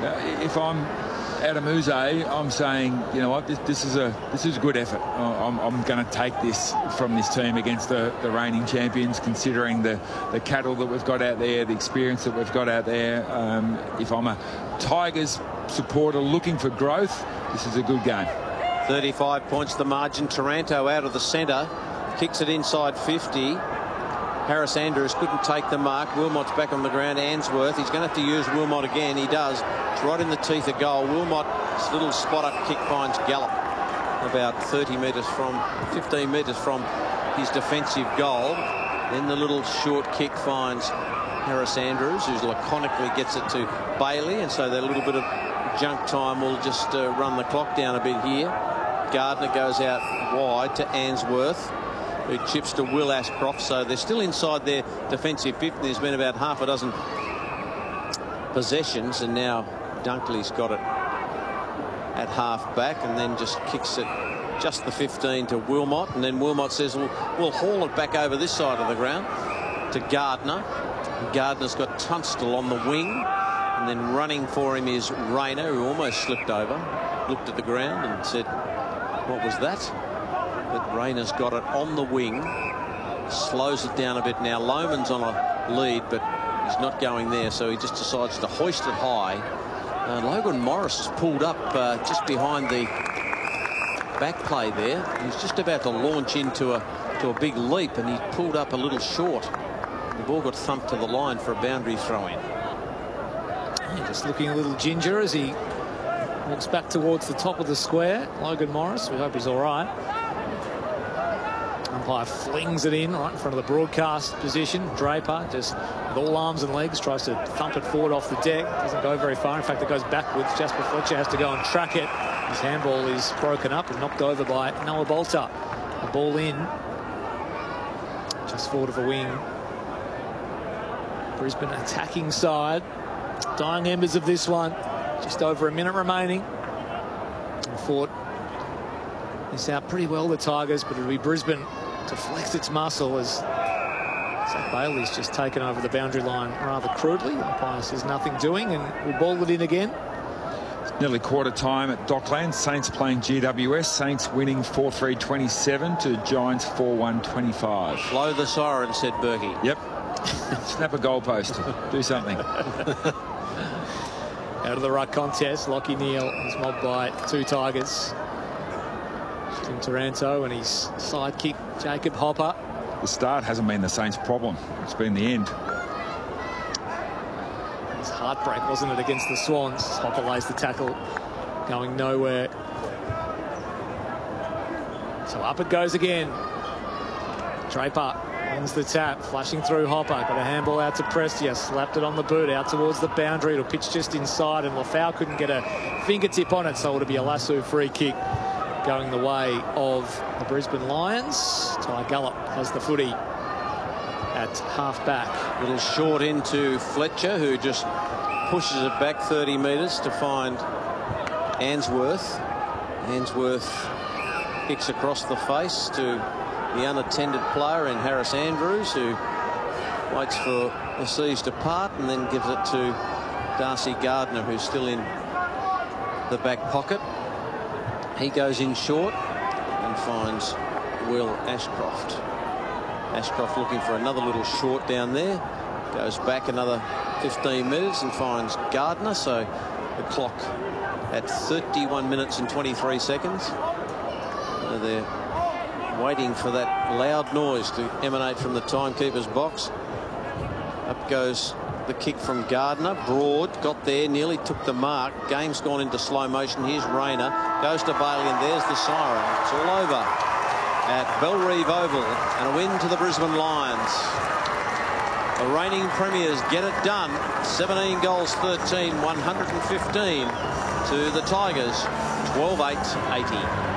if I'm Adam Yze, I'm saying, you know what, this is a good effort. I'm going to take this from this team against the reigning champions, considering the cattle that we've got out there, the experience that we've got out there. If I'm a Tigers supporter looking for growth, this is a good game. 35 points the margin. Taranto out of the centre, kicks it inside 50. Harris Andrews couldn't take the mark. Wilmot's back on the ground. Answorth, he's going to have to use Wilmot again. He does. It's right in the teeth of goal. Wilmot's little spot-up kick finds Gallup about 15 metres from his defensive goal. Then the little short kick finds Harris Andrews, who laconically gets it to Bailey, and so that little bit of junk time will just run the clock down a bit here. Gardner goes out wide to Answorth, who chips to Will Ashcroft, so they're still inside their defensive 50. There's been about half a dozen possessions, and now Dunkley's got it at half back and then just kicks it just the 15 to Wilmot, and then Wilmot says we'll haul it back over this side of the ground to Gardner. Gardner's got Tunstall on the wing, and then running for him is Rayner, who almost slipped over, looked at the ground and said, what was that? But Rayner's got it on the wing, slows it down a bit now. Lohman's on a lead, but he's not going there, so he just decides to hoist it high. Logan Morris is pulled up just behind the back play there. He's just about to launch into a big leap, and he pulled up a little short. The ball got thumped to the line for a boundary throw-in. Just looking a little ginger as he walks back towards the top of the square. Logan Morris, we hope he's all right. Umpire flings it in right in front of the broadcast position. Draper just with all arms and legs tries to thump it forward off the deck. Doesn't go very far. In fact, it goes backwards. Jasper Fletcher has to go and track it. His handball is broken up and knocked over by Noah Bolter. The ball in just forward of a wing. Brisbane attacking side. Dying embers of this one. Just over a minute remaining. And fought this out pretty well, the Tigers, but it'll be Brisbane to flex its muscle as Zach Bailey's just taken over the boundary line rather crudely. The umpire says nothing doing, and we'll ball it in again. It's nearly quarter time at Dockland. Saints playing GWS. Saints winning 4-3-27 to Giants 4-1-25. Blow the siren, said Berkey. Yep. Snap a goalpost. Do something. Out of the ruck contest, Lachie Neale is mobbed by two Tigers. Tim Taranto and his sidekick, Jacob Hopper. The start hasn't been the Saints' problem. It's been the end. It's heartbreak, wasn't it, against the Swans? Hopper lays the tackle, going nowhere. So up it goes again. Draper wins the tap, flashing through Hopper. Got a handball out to Prestia, slapped it on the boot, out towards the boundary. It'll pitch just inside, and Lafau couldn't get a fingertip on it, so it'll be a lasso free kick going the way of the Brisbane Lions. Ty Gallup has the footy at half-back. Little short into Fletcher, who just pushes it back 30 metres to find Answorth. Answorth kicks across the face to the unattended player in Harris Andrews, who waits for the seas to part and then gives it to Darcy Gardner, who's still in the back pocket. He goes in short and finds Will Ashcroft. Ashcroft looking for another little short down there. Goes back another 15 metres and finds Gardner. So the clock at 31 minutes and 23 seconds. They're waiting for that loud noise to emanate from the timekeeper's box. Up goes the kick from Gardner. Broad got there, nearly took the mark. Game's gone into slow motion. Here's Rayner. Goes to Bailey, and there's the siren. It's all over at Bellerive Oval, and a win to the Brisbane Lions. The reigning premiers get it done. 17 goals, 13, 115 to the Tigers, 12-8-80.